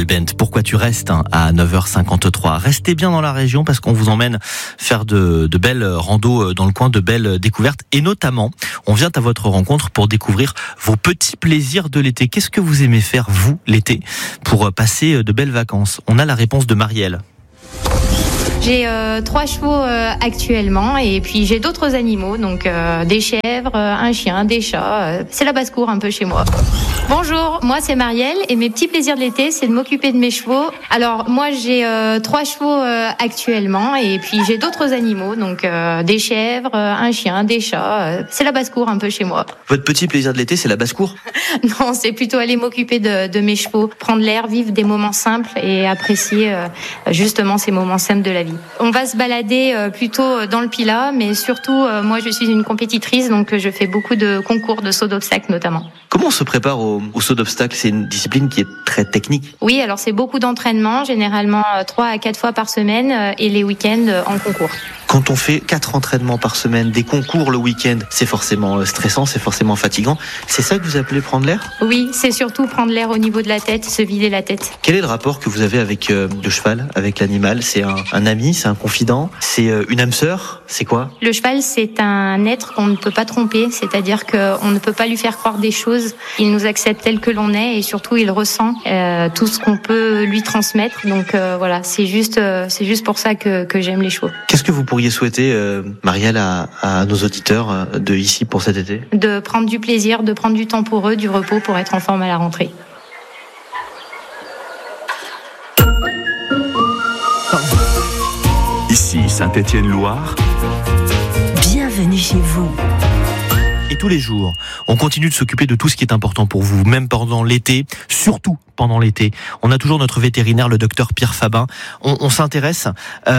Bent. Pourquoi tu restes à 9h53. Restez bien dans la région parce qu'on vous emmène faire de belles randos dans le coin, de belles découvertes. Et notamment, on vient à votre rencontre pour découvrir vos petits plaisirs de l'été. Qu'est-ce que vous aimez faire, vous, l'été, pour passer de belles vacances? On a la réponse de Marielle. J'ai 3 chevaux actuellement et puis j'ai d'autres animaux, donc des chèvres, un chien, des chats. C'est la basse-cour un peu chez moi. Bonjour, moi c'est Marielle et mes petits plaisirs de l'été, c'est de m'occuper de mes chevaux. Alors moi j'ai 3 chevaux actuellement et puis j'ai d'autres animaux, donc des chèvres, un chien, des chats. C'est la basse-cour un peu chez moi. Votre petit plaisir de l'été, c'est la basse-cour? Non, c'est plutôt aller m'occuper de mes chevaux, prendre l'air, vivre des moments simples et apprécier justement ces moments simples de la vie. On va se balader plutôt dans le Pilat, mais surtout, moi je suis une compétitrice, donc je fais beaucoup de concours de saut d'obstacles notamment. Comment on se prépare au saut d'obstacles? C'est une discipline qui est très technique. Oui, alors c'est beaucoup d'entraînement, généralement 3 à 4 fois par semaine et les week-ends en concours. Quand on fait 4 entraînements par semaine, des concours le week-end, c'est forcément stressant, c'est forcément fatigant. C'est ça que vous appelez prendre l'air? Oui, c'est surtout prendre l'air au niveau de la tête, se vider la tête. Quel est le rapport que vous avez avec le cheval, avec l'animal? C'est un ami, c'est un confident, c'est une âme sœur, c'est quoi? Le cheval, c'est un être qu'on ne peut pas tromper, c'est-à-dire qu'on ne peut pas lui faire croire des choses. Il nous accepte tel que l'on est et surtout il ressent tout ce qu'on peut lui transmettre. Donc voilà, c'est juste pour ça que j'aime les chevaux. Qu'est-ce que vous pourriez souhaiter, Marielle, à nos auditeurs de ici pour cet été? De prendre du plaisir, de prendre du temps pour eux, du repos pour être en forme à la rentrée. Ici Saint-Étienne-Loire. Bienvenue chez vous. Et tous les jours, on continue de s'occuper de tout ce qui est important pour vous, même pendant l'été, surtout pendant l'été. On a toujours notre vétérinaire, le docteur Pierre Fabin. On s'intéresse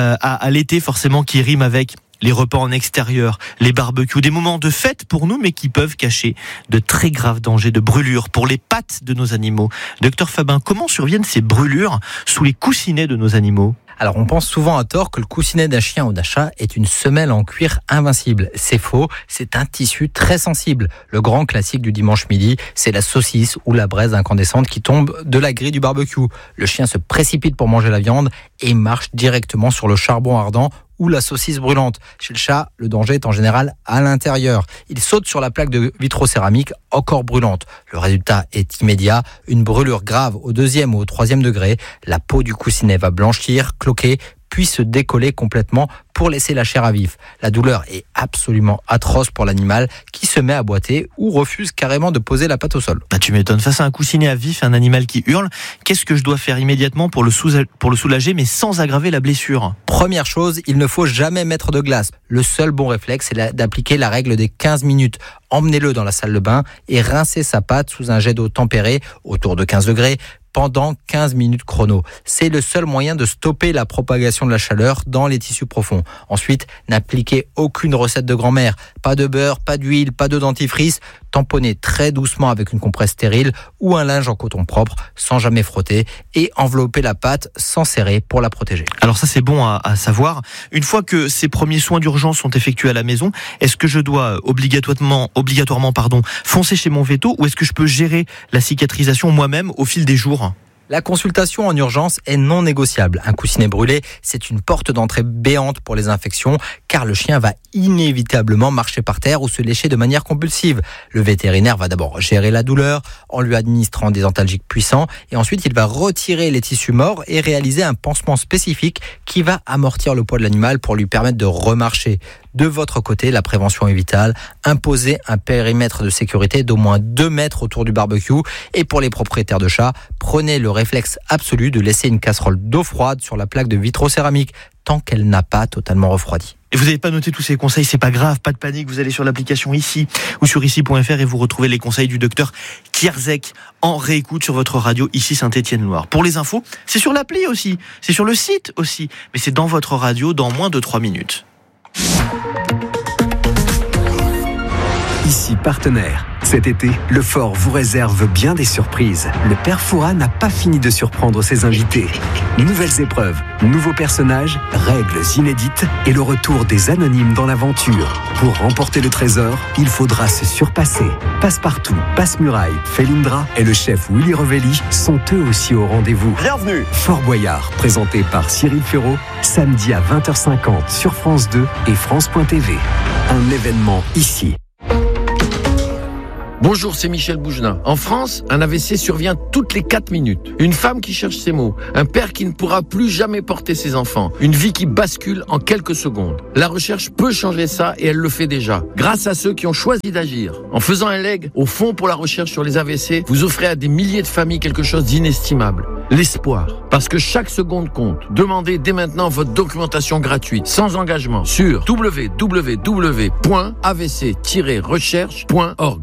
à l'été forcément qui rime avec les repas en extérieur, les barbecues, des moments de fête pour nous, mais qui peuvent cacher de très graves dangers de brûlures pour les pattes de nos animaux. Docteur Fabin, comment surviennent ces brûlures sous les coussinets de nos animaux? Alors on pense souvent à tort que le coussinet d'un chien ou d'un chat est une semelle en cuir invincible. C'est faux, c'est un tissu très sensible. Le grand classique du dimanche midi, c'est la saucisse ou la braise incandescente qui tombe de la grille du barbecue. Le chien se précipite pour manger la viande et marche directement sur le charbon ardent ou la saucisse brûlante. Chez le chat, le danger est en général à l'intérieur. Il saute sur la plaque de vitrocéramique encore brûlante. Le résultat est immédiat, une brûlure grave au 2e ou au 3e degré. La peau du coussinet va blanchir, cloquer, puis se décoller complètement pour laisser la chair à vif. La douleur est absolument atroce pour l'animal qui se met à boiter ou refuse carrément de poser la patte au sol. Tu m'étonnes, face à un coussinet à vif, un animal qui hurle, qu'est-ce que je dois faire immédiatement pour le soulager mais sans aggraver la blessure? Première chose, il ne faut jamais mettre de glace. Le seul bon réflexe, c'est d'appliquer la règle des 15 minutes. Emmenez-le dans la salle de bain et rincez sa patte sous un jet d'eau tempéré autour de 15 degrés pendant 15 minutes chrono. C'est le seul moyen de stopper la propagation de la chaleur dans les tissus profonds. Ensuite, n'appliquez aucune recette de grand-mère. Pas de beurre, pas d'huile, pas de dentifrice. Tamponnez très doucement avec une compresse stérile ou un linge en coton propre sans jamais frotter et enveloppez la pâte sans serrer pour la protéger. Alors ça c'est bon à savoir. Une fois que ces premiers soins d'urgence sont effectués à la maison, est-ce que je dois obligatoirement foncer chez mon véto ou est-ce que je peux gérer la cicatrisation moi-même au fil des jours? La consultation en urgence est non négociable. Un coussinet brûlé, c'est une porte d'entrée béante pour les infections, car le chien va inévitablement marcher par terre ou se lécher de manière compulsive. Le vétérinaire va d'abord gérer la douleur en lui administrant des antalgiques puissants et ensuite il va retirer les tissus morts et réaliser un pansement spécifique qui va amortir le poids de l'animal pour lui permettre de remarcher. De votre côté, la prévention est vitale. Imposez un périmètre de sécurité d'au moins 2 mètres autour du barbecue. Et pour les propriétaires de chats, prenez le réflexe absolu de laisser une casserole d'eau froide sur la plaque de vitrocéramique tant qu'elle n'a pas totalement refroidi. Et vous n'avez pas noté tous ces conseils, c'est pas grave, pas de panique, vous allez sur l'application ici ou sur ici.fr et vous retrouvez les conseils du docteur Kierzek en réécoute sur votre radio ici Saint-Étienne-Loire. Pour les infos, c'est sur l'appli aussi, c'est sur le site aussi, mais c'est dans votre radio dans moins de 3 minutes. Ici partenaire, Cet été, le Fort vous réserve bien des surprises. Le Père Fouras n'a pas fini de surprendre ses invités. Nouvelles épreuves, nouveaux personnages, règles inédites et le retour des anonymes dans l'aventure. Pour remporter le trésor, il faudra se surpasser. Passepartout, Passe-Muraille, Felindra et le chef Willy Revelli sont eux aussi au rendez-vous. Bienvenue. Fort Boyard, présenté par Cyril Ferraud, samedi à 20h50 sur France 2 et France.tv. Un événement ici. Bonjour, c'est Michel Bougenin. En France, un AVC survient toutes les 4 minutes. Une femme qui cherche ses mots, un père qui ne pourra plus jamais porter ses enfants, une vie qui bascule en quelques secondes. La recherche peut changer ça et elle le fait déjà, grâce à ceux qui ont choisi d'agir. En faisant un leg au Fonds pour la recherche sur les AVC, vous offrez à des milliers de familles quelque chose d'inestimable. L'espoir. Parce que chaque seconde compte. Demandez dès maintenant votre documentation gratuite, sans engagement, sur www.avc-recherche.org.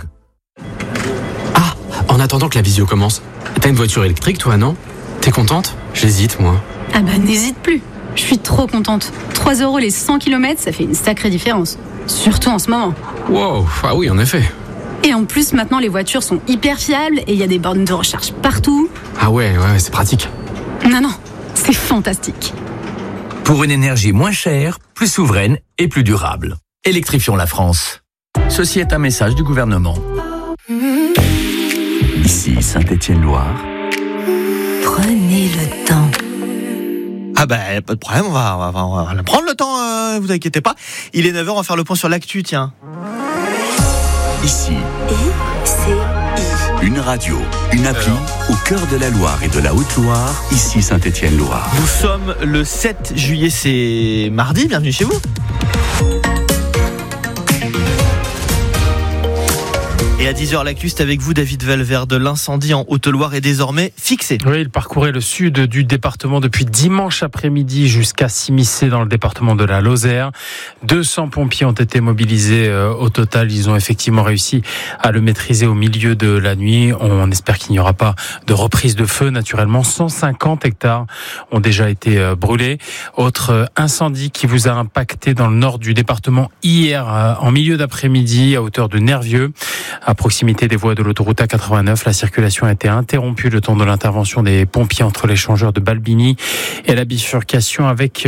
En attendant que la visio commence, t'as une voiture électrique toi, non? T'es contente? J'hésite moi. Ah bah n'hésite plus, je suis trop contente. 3 € les 100 km, ça fait une sacrée différence. Surtout en ce moment. Wow, ah oui en effet. Et en plus maintenant les voitures sont hyper fiables et il y a des bornes de recharge partout. Ah ouais, c'est pratique. Non, c'est fantastique. Pour une énergie moins chère, plus souveraine et plus durable. Électrifions la France. Ceci est un message du gouvernement. Ici Saint-Étienne-Loire. Prenez le temps. Ah bah pas de problème, on va prendre le temps, vous inquiétez pas. Il est 9h, on va faire le point sur l'actu, tiens. Ici. ICI. Une radio, une appli au cœur de la Loire et de la Haute-Loire. Ici Saint-Étienne-Loire. Nous sommes le 7 juillet, c'est mardi, bienvenue chez vous. Et à 10h, l'actu, c'est avec vous, David Valverde. L'incendie en Haute-Loire est désormais fixé. Oui, il parcourait le sud du département depuis dimanche après-midi jusqu'à Simicet dans le département de la Lozère. 200 pompiers ont été mobilisés au total. Ils ont effectivement réussi à le maîtriser au milieu de la nuit. On espère qu'il n'y aura pas de reprise de feu. Naturellement, 150 hectares ont déjà été brûlés. Autre incendie qui vous a impacté dans le nord du département hier en milieu d'après-midi à hauteur de Nervieux. À proximité des voies de l'autoroute A89, la circulation a été interrompue le temps de l'intervention des pompiers entre l'échangeur de Balbini et la bifurcation avec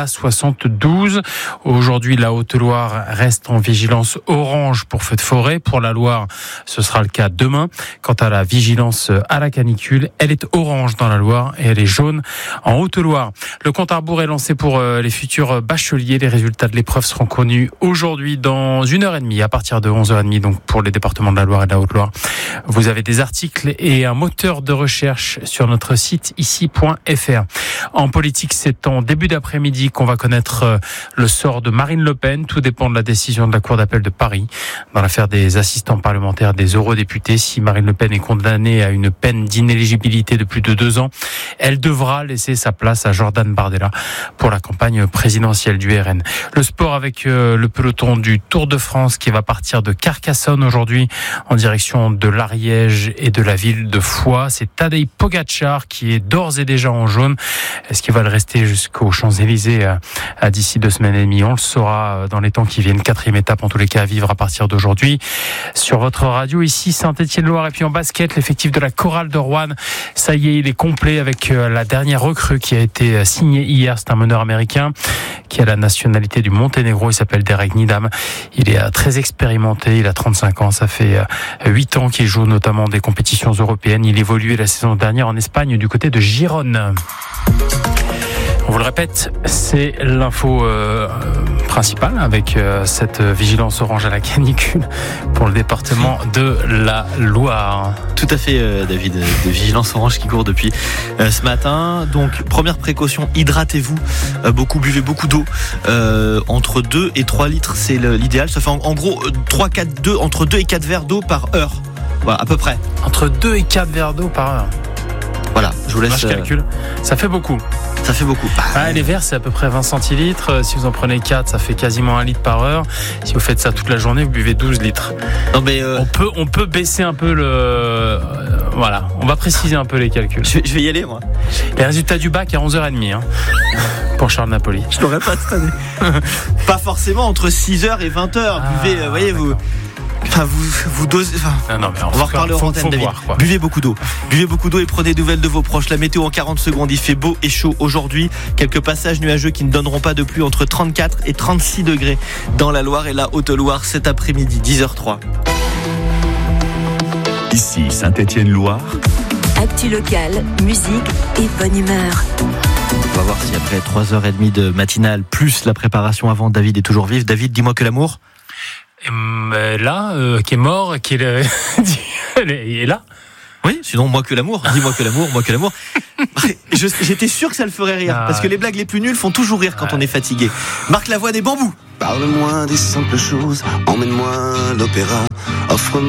l'A72. Aujourd'hui, la Haute-Loire reste en vigilance orange pour feux de forêt. Pour la Loire, ce sera le cas demain. Quant à la vigilance à la canicule, elle est orange dans la Loire et elle est jaune en Haute-Loire. Le compte à rebours est lancé pour les futurs bacheliers. Les résultats de l'épreuve seront connus aujourd'hui dans 1h30 à partir de 11h30, donc pour les départements de la Loire et de la Haute-Loire. Vous avez des articles et un moteur de recherche sur notre site ici.fr. En politique, c'est en début d'après-midi qu'on va connaître le sort de Marine Le Pen. Tout dépend de la décision de la Cour d'appel de Paris dans l'affaire des assistants parlementaires des eurodéputés. Si Marine Le Pen est condamnée à une peine d'inéligibilité de plus de 2 ans, elle devra laisser sa place à Jordan Bardella pour la campagne présidentielle du RN. Le sport avec le peloton du Tour de France qui va partir de Carcassonne aujourd'hui en direction de l'Ariège et de la ville de Foix. C'est Tadej Pogačar qui est d'ores et déjà en jaune. Est-ce qu'il va le rester jusqu'aux Champs-Élysées d'ici 2 semaines et demie? On le saura dans les temps qui viennent. 4e étape en tous les cas à vivre à partir d'aujourd'hui sur votre radio ici Saint-Étienne-Loire. Et puis en basket, l'effectif de la Chorale de Rouen, ça y est, il est complet avec la dernière recrue qui a été signée hier. C'est un meneur américain qui a la nationalité du Monténégro. Il s'appelle Derek Nidam. Il est très expérimenté. Il a 35 ans. Ça fait 8 ans qu'il joue notamment des compétitions européennes. Il évoluait la saison dernière en Espagne du côté de Gérone. On vous le répète, c'est l'info principale avec cette vigilance orange à la canicule pour le département de la Loire. Tout à fait, David, de vigilance orange qui court depuis ce matin. Donc, première précaution, hydratez-vous. Buvez beaucoup d'eau. Entre 2 et 3 litres, c'est l'idéal. Ça fait en gros entre 2 et 4 verres d'eau par heure. Voilà, à peu près. Entre 2 et 4 verres d'eau par heure. Voilà, je vous laisse. Je calcule. Ça fait beaucoup. Ça fait beaucoup. Les verres, c'est à peu près 20 centilitres. Si vous en prenez 4, ça fait quasiment 1 litre par heure. Si vous faites ça toute la journée, vous buvez 12 litres. Non, mais on peut baisser un peu voilà, on va préciser un peu les calculs. Je vais y aller, moi. Les résultats du bac à 11h30 pour Charles Napoli. Je l'aurais pas cette année. Pas forcément entre 6h et 20h. Buvez, voyez-vous. Enfin, vous dosez. Enfin, non, mais on va reparler en antenne, David. Buvez beaucoup d'eau. Buvez beaucoup d'eau et prenez des nouvelles de vos proches. La météo en 40 secondes. Il fait beau et chaud aujourd'hui. Quelques passages nuageux qui ne donneront pas de pluie entre 34 et 36 degrés dans la Loire et la Haute-Loire cet après-midi, 10h03. Ici, Saint-Étienne-Loire. Actu locale, musique et bonne humeur. On va voir si après 3h30 de matinale, plus la préparation avant, David est toujours vif. David, dis-moi que l'amour. Qui est mort, il est là. Oui, sinon moi que l'amour. Dis-moi que l'amour, moi que l'amour. J'étais sûr que ça le ferait rire, parce que les blagues les plus nulles font toujours rire quand on est fatigué. Marc Lavoine et Bambou. Parle-moi des simples choses, emmène-moi à l'opéra, offre-moi